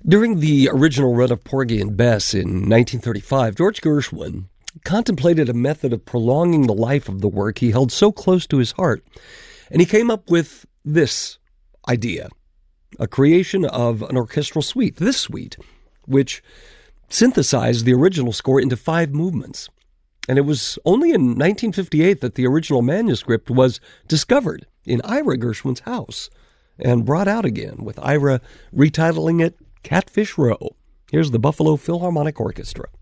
During the original run of Porgy and Bess in 1935, George Gershwin contemplated a method of prolonging the life of the work he held so close to his heart, and he came up with this idea, a creation of an orchestral suite, this suite, which synthesized the original score into 5 movements. And it was only in 1958 that the original manuscript was discovered in Ira Gershwin's house and brought out again, with Ira retitling it Catfish Row. Here's the Buffalo Philharmonic Orchestra.